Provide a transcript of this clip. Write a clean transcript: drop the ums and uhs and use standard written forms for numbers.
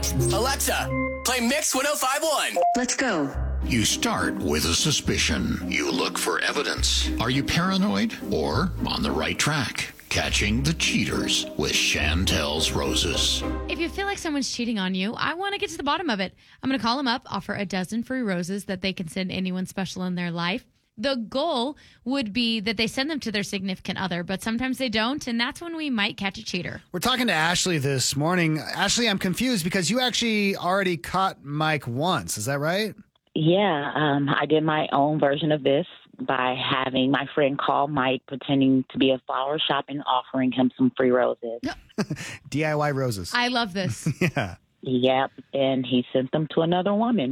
Alexa, play Mix 105.1. Let's go. You start with a suspicion. You look for evidence. Are you paranoid or on the right track? Catching the cheaters with Chantel's Roses. If you feel like someone's cheating on you, I want to get to the bottom of it. I'm going to call them up, offer a dozen free roses that they can send anyone special in their life. The goal would be that they send them to their significant other, but sometimes they don't, and that's when we might catch a cheater. We're talking to Ashley this morning. Ashley, I'm confused because you actually already caught Mike once. Is that right? Yeah, I did my own version of this by having my friend call Mike, pretending to be a flower shop and offering him some free roses. DIY roses. I love this. Yeah. Yep, and he sent them to another woman.